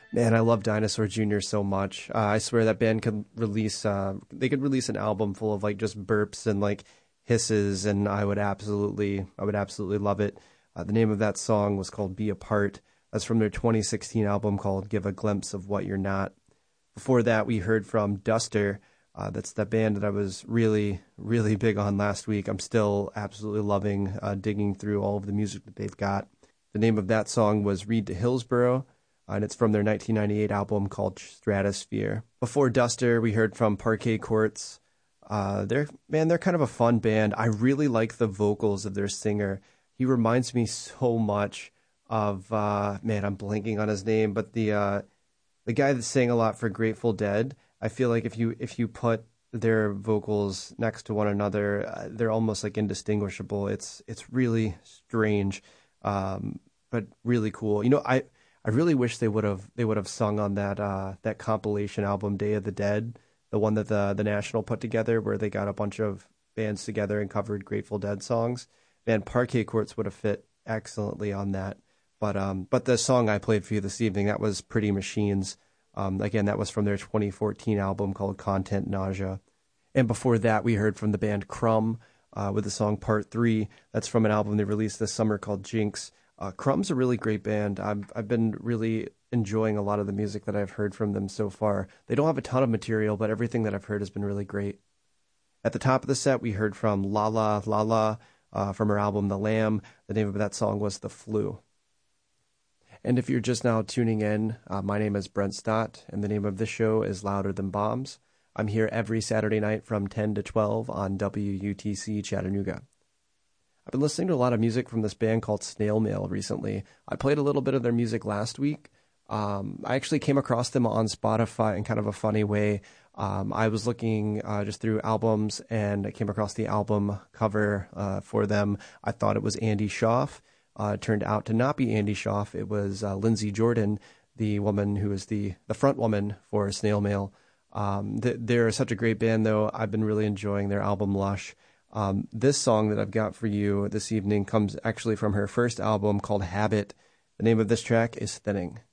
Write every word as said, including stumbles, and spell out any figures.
Man, I love Dinosaur Junior so much. Uh, I swear that band could release, uh, they could release an album full of like just burps and like hisses, and I would absolutely, I would absolutely love it. Uh, the name of that song was called Be Apart. That's from their twenty sixteen album called Give a Glimpse of What You're Not. Before that, we heard from Duster. Uh, that's the band that I was really, really big on last week. I'm still absolutely loving uh, digging through all of the music that they've got. The name of that song was Read to Hillsborough, uh, and it's from their nineteen ninety-eight album called Stratosphere. Before Duster, we heard from Parquet Courts. Uh, they're man, they're kind of a fun band. I really like the vocals of their singer. He reminds me so much of uh, man, I'm blanking on his name, but the uh, the guy that sang a lot for Grateful Dead. I feel like if you if you put their vocals next to one another, uh, they're almost like indistinguishable. It's it's really strange, um, but really cool. You know, I, I really wish they would have they would have sung on that uh, that compilation album Day of the Dead, the one that the the National put together, where they got a bunch of bands together and covered Grateful Dead songs. Man, Parquet Courts would have fit excellently on that. But um, but the song I played for you this evening, that was Pretty Machines. Um, again, that was from their twenty fourteen album called Content Nausea. And before that, we heard from the band Crumb uh, with the song Part three. That's from an album they released this summer called Jinx. Uh, Crumb's a really great band. I've, I've been really enjoying a lot of the music that I've heard from them so far. They don't have a ton of material, but everything that I've heard has been really great. At the top of the set, we heard from Lala Lala uh, from her album The Lamb. The name of that song was The Flu. And if you're just now tuning in, uh, my name is Brent Stott, and the name of this show is Louder Than Bombs. I'm here every Saturday night from ten to twelve on W U T C Chattanooga. I've been listening to a lot of music from this band called Snail Mail recently. I played a little bit of their music last week. Um, I actually came across them on Spotify in kind of a funny way. Um, I was looking uh, just through albums, and I came across the album cover uh, for them. I thought it was Andy Schaaf. Uh, it turned out to not be Andy Schaaf. It was uh, Lindsay Jordan, the woman who is the, the front woman for Snail Mail. Um, th- they're such a great band, though. I've been really enjoying their album Lush. Um, this song that I've got for you this evening comes actually from her first album called Habit. The name of this track is Thinning.